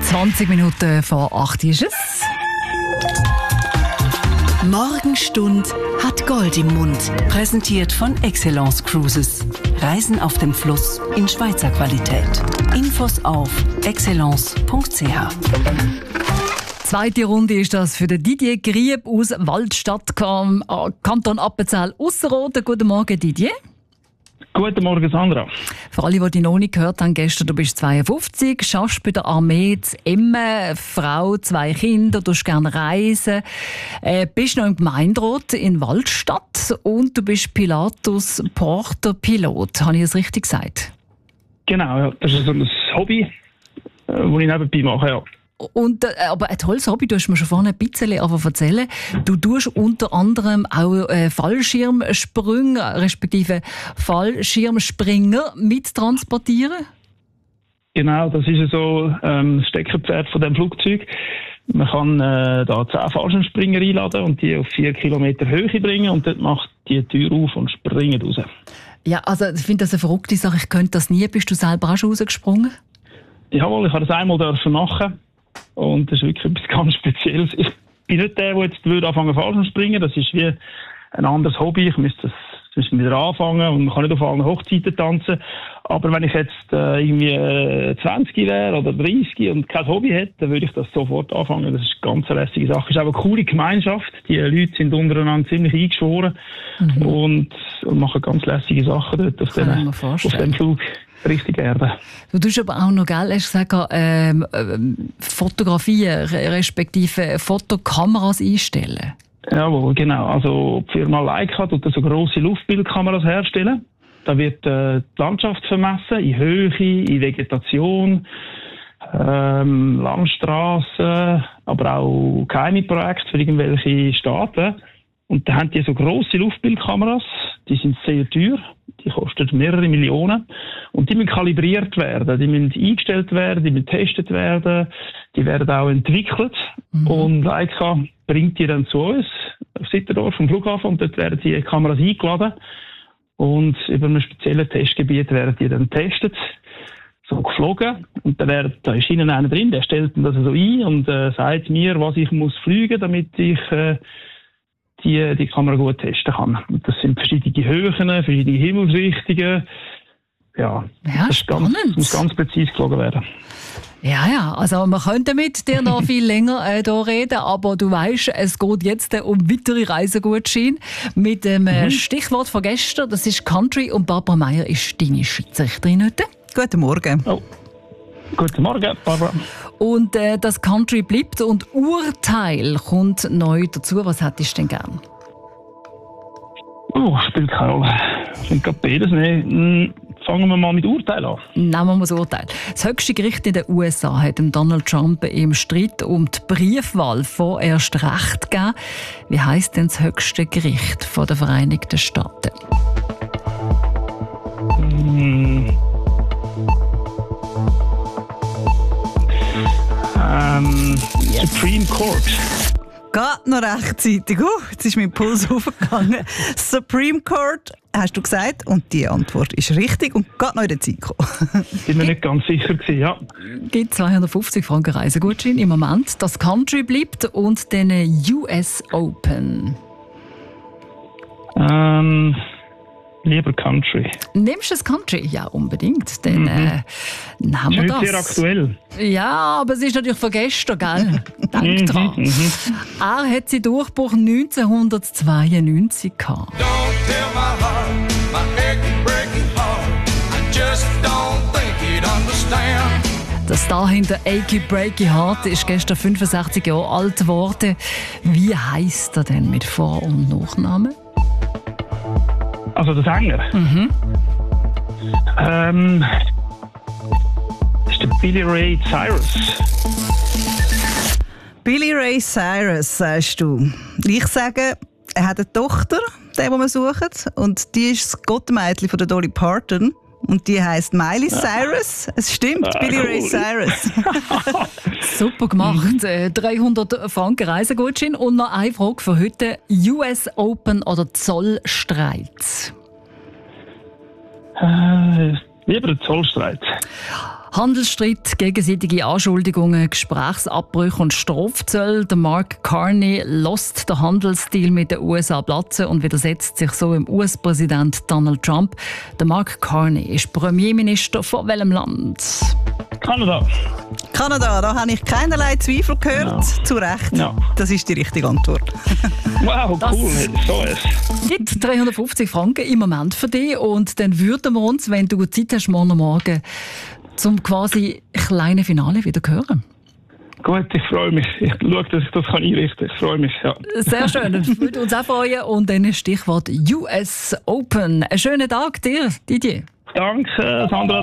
20 Minuten vor 8 ist es. Morgenstund hat Gold im Mund. Präsentiert von Excellence Cruises. Reisen auf dem Fluss in Schweizer Qualität. Infos auf excellence.ch. Zweite Runde ist das für den Didier Grieb aus Waldstadt, Kanton Appenzell-Ausserrhoden. Guten Morgen, Didier. Guten Morgen, Sandra. Für alle, die dich noch nicht gehört haben, gestern, du bist 52, schaffst bei der Armee zu Emmen, Frau, 2 Kinder, du gerne reisen, bist noch im Gemeinderat in Waldstadt und du bist Pilatus Porter Pilot. Habe ich das richtig gesagt? Genau, ja. Das ist so ein Hobby, das ich nebenbei mache, ja. Und, aber ein tolles Hobby, du hast mir schon vorhin ein bisschen erzählen. Du tust unter anderem auch Fallschirmsprünge, respektive Fallschirmspringer mittransportieren? Genau, das ist so das Steckenpferd von dem Flugzeug. Man kann da 10 Fallschirmspringer einladen und die auf 4 Kilometer Höhe bringen und dort macht die Tür auf und springen raus. Ja, also ich finde das eine verrückte Sache. Ich könnte das nie. Bist du selber auch schon rausgesprungen? Jawohl, ich habe das einmal machen. Und das ist wirklich etwas ganz Spezielles. Ich bin nicht der jetzt anfangen Fallschirm springen. Das ist wie ein anderes Hobby. Ich müsste wieder anfangen und man kann nicht auf allen Hochzeiten tanzen. Aber wenn ich jetzt irgendwie 20 wäre oder 30 und kein Hobby hätte, dann würde ich das sofort anfangen. Das ist eine ganz lässige Sache. Es ist auch eine coole Gemeinschaft. Die Leute sind untereinander ziemlich eingeschworen und machen ganz lässige Sachen dort auf dem Flug. Richtig Erde. Du tust aber auch noch, gell, hast gesagt, Fotografien, respektive Fotokameras einstellen. Jawohl, genau. Also die Firma Leica tut so grosse Luftbildkameras herstellen. Da wird die Landschaft vermessen, in Höhe, in Vegetation, Landstraßen, aber auch geheime Projekte für irgendwelche Staaten. Und da haben die so grosse Luftbildkameras, die sind sehr teuer, die kosten mehrere Millionen und die müssen kalibriert werden, die müssen eingestellt werden, die müssen getestet werden, die werden auch entwickelt und Leica bringt die dann zu uns auf Sitterdorf vom Flughafen und dort werden die Kameras eingeladen und über einem speziellen Testgebiet werden die dann getestet, so geflogen und da ist ihnen einer drin, der stellt das so ein und sagt mir, was ich muss fliegen, damit ich die Kamera gut testen kann. Das sind verschiedene Höhen, verschiedene Himmelsrichtungen. Ja, das spannend. Muss ganz präzise geflogen werden. Ja, also man könnte mit dir noch viel länger hier reden, aber du weißt, es geht jetzt um weitere Reisegutscheine mit dem Stichwort von gestern, das ist Country und Barbara Meier ist deine Schiedsrichterin heute. Guten Morgen. Oh. Guten Morgen, Barbara. Und das Country bleibt und Urteil kommt neu dazu. Was hättest du denn gern? Spielt keine Rolle. Ich finde gerade beides nicht. Fangen wir mal mit Urteil an. Nehmen wir mal das Urteil. Das höchste Gericht in den USA hat dem Donald Trump im Streit um die Briefwahl vorerst Recht gegeben. Wie heisst denn das höchste Gericht der Vereinigten Staaten? Supreme Court. Geht noch rechtzeitig. Jetzt ist mein Puls aufgegangen. Supreme Court, hast du gesagt. Und die Antwort ist richtig und geht noch in der Zeit gekommen. Bin mir nicht ganz sicher gewesen, ja. Gibt 250 Franken Reisegutschein im Moment. Das Country bleibt und den US Open. Lieber Country. Nimmst du das Country? Ja, unbedingt. Dann haben wir das. Sehr aktuell. Ja, aber es ist natürlich von gestern, gell? Denk dran. Er hat seinen Durchbruch 1992 gehabt. Der Star hinter Achy Breaky Heart ist gestern 65 Jahre alt geworden. Wie heisst er denn mit Vor- und Nachnamen? Also der Sänger? Das ist der Billy Ray Cyrus. Billy Ray Cyrus, sagst du. Ich sage, er hat eine Tochter, den wir suchen. Und die ist das Gottmädchen von der Dolly Parton. Und die heisst Miley Cyrus. Es stimmt, Billy Ray Cyrus. Super gemacht. 300 Franken Reisegutschein. Und noch eine Frage für heute. US Open oder Zollstreit? Lieber ein Zollstreit. Handelsstreit, gegenseitige Anschuldigungen, Gesprächsabbrüche und Strafzölle. Der Mark Carney lässt den Handelsdeal mit den USA platzen und widersetzt sich so im US-Präsident Donald Trump. Der Mark Carney ist Premierminister von welchem Land? Kanada. Kanada, da habe ich keinerlei Zweifel gehört. Ja. Zu Recht. Ja. Das ist die richtige Antwort. Wow, cool. So Es gibt 350 Franken im Moment für dich und dann würden wir uns, wenn du Zeit hast, morgen zum quasi kleinen Finale wieder hören. Gut, ich freue mich. Ich schaue, dass ich das einrichten kann. Ich freue mich, ja. Sehr schön, das würde uns auch freuen. Und dann Stichwort US Open. Einen schönen Tag dir, Didier. Danke, Sandra.